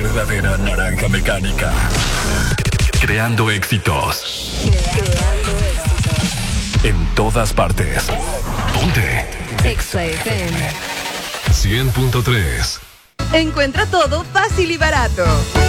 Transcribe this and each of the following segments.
verdadera naranja mecánica. Creando éxitos. En todas partes. Ponte. Exa FM 100.3. Encuentra todo fácil y barato.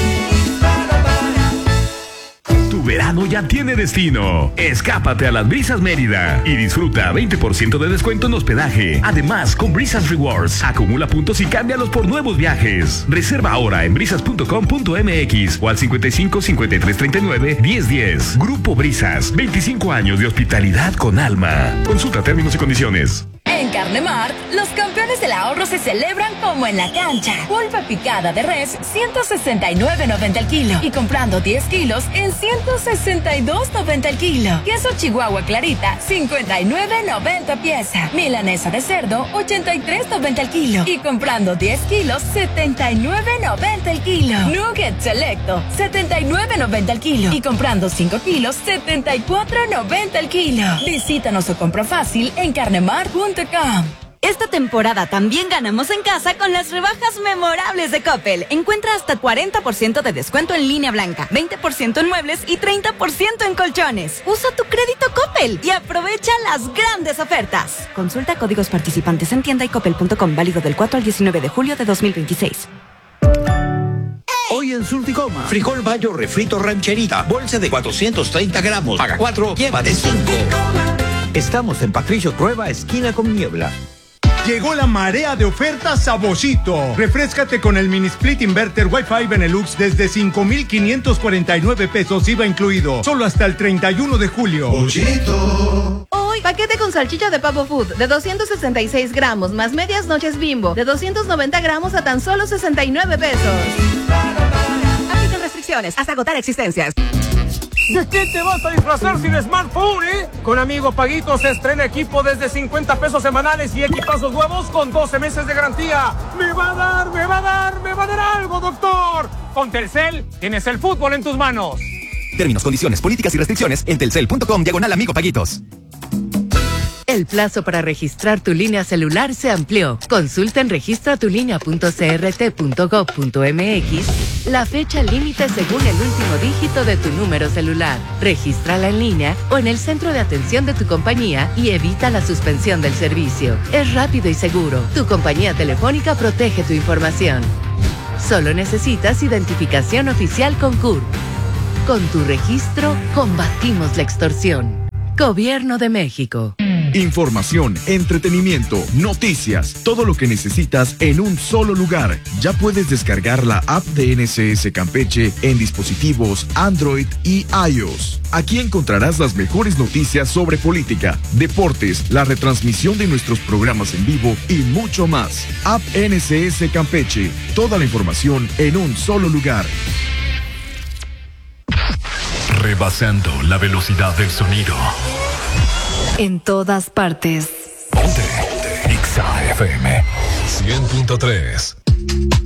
Tu verano ya tiene destino. Escápate a las Brisas Mérida y disfruta 20% de descuento en hospedaje. Además, con Brisas Rewards, acumula puntos y cámbialos por nuevos viajes. Reserva ahora en brisas.com.mx o al 55 53 39 10 10. Grupo Brisas, 25 años de hospitalidad con alma. Consulta términos y condiciones. En Carnemart, los campeones del ahorro se celebran como en la cancha. Pulpa picada de res, 169.90 el kilo. Y comprando 10 kilos, en 162.90 el kilo. Queso Chihuahua Clarita, 59.90 pieza. Milanesa de cerdo, 83.90 el kilo. Y comprando 10 kilos, 79.90 el kilo. Nugget Selecto, 79.90 el kilo. Y comprando 5 kilos, 74.90 el kilo. Visítanos o compra fácil en carnemart.com. Esta temporada también ganamos en casa con las rebajas memorables de Coppel. Encuentra hasta 40% de descuento en línea blanca, 20% en muebles y 30% en colchones. Usa tu crédito Coppel y aprovecha las grandes ofertas. Consulta códigos participantes en tienda y coppel.com, válido del 4 al 19 de julio de 2026. Hoy en Surticoma, frijol bayo refrito rancherita, bolsa de 430 gramos, paga 4, lleva de 5. Estamos en Patricio Trueba, esquina con Niebla. Llegó la marea de ofertas a Bollito. Refréscate con el mini split inverter Wi-Fi Benelux desde 5,549 pesos IVA incluido. Solo hasta el 31 de julio. Bollito. Hoy, paquete con salchicha de Pavo Food de 266 gramos más medias noches Bimbo de 290 gramos a tan solo 69 pesos. Aplican restricciones hasta agotar existencias. ¿De qué te vas a disfrazar sin smartphone, Con Amigo Paguito se estrena equipo desde 50 pesos semanales y equipazos nuevos con 12 meses de garantía. Me va a dar algo, doctor. Con Telcel tienes el fútbol en tus manos. Términos, condiciones, políticas y restricciones en telcel.com/Amigo Paguitos. El plazo para registrar tu línea celular se amplió. Consulta en registratulinea.crt.gov.mx la fecha límite según el último dígito de tu número celular. Regístrala en línea o en el centro de atención de tu compañía y evita la suspensión del servicio. Es rápido y seguro. Tu compañía telefónica protege tu información. Solo necesitas identificación oficial con CURP. Con tu registro, combatimos la extorsión. Gobierno de México. Información, entretenimiento, noticias, todo lo que necesitas en un solo lugar. Ya puedes descargar la app de NSS Campeche en dispositivos Android y iOS. Aquí encontrarás las mejores noticias sobre política, deportes, la retransmisión de nuestros programas en vivo y mucho más. App NSS Campeche, toda la información en un solo lugar. Rebasando la velocidad del sonido. En todas partes. Ponte. Exa FM 100.3.